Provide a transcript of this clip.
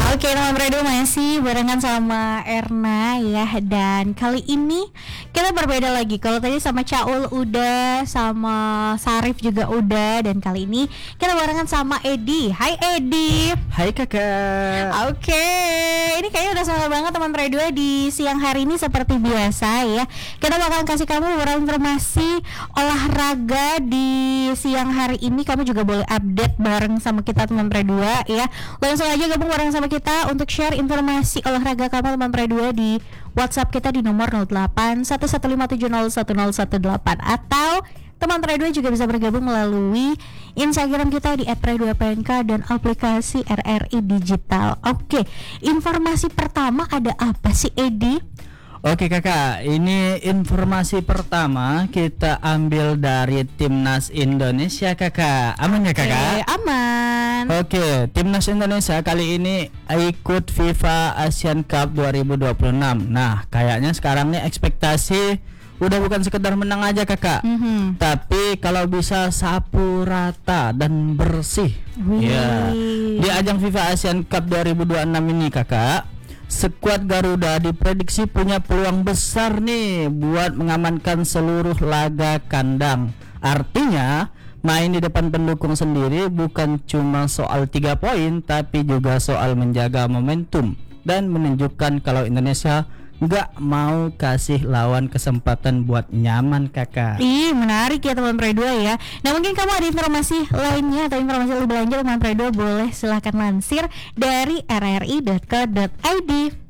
Oke, teman Redo masih barengan sama Erna ya. Dan kali ini kita berbeda lagi. Kalau tadi sama Caul udah, sama Sarif juga udah. Dan kali ini kita barengan sama Edi. Hai Edi. Hai kakak. Oke, ini kayaknya udah sama banget teman Redo di siang hari ini seperti biasa ya. Kita bakal kasih kamu beberapa informasi olahraga di siang hari ini. Kamu juga boleh update bareng sama kita teman Redo ya. Langsung aja gabung bareng sama kita untuk share informasi olahraga kamu teman Pre2 di WhatsApp kita di nomor 081115701018 atau teman Pre2 juga bisa bergabung melalui Instagram kita di @pre2pnk dan aplikasi RRI Digital. Oke, informasi pertama ada apa sih Edi? Oke kakak, ini informasi pertama kita ambil dari Timnas Indonesia kakak. Aman ya kakak? Aman. Oke, Timnas Indonesia kali ini ikut FIFA Asian Cup 2026. Nah, kayaknya sekarang nih ekspektasi udah bukan sekedar menang aja kakak, tapi kalau bisa sapu rata dan bersih. Ya, di ajang FIFA Asian Cup 2026 ini kakak, skuad Garuda diprediksi punya peluang besar nih buat mengamankan seluruh laga kandang. Artinya main di depan pendukung sendiri bukan cuma soal 3 poin, tapi juga soal menjaga momentum dan menunjukkan kalau Indonesia nggak mau kasih lawan kesempatan buat nyaman kakak. Menarik ya teman Pre2 ya. Nah mungkin kamu ada informasi lainnya atau informasi lebih lanjut teman Pre2 boleh silahkan lansir dari rri.co.id.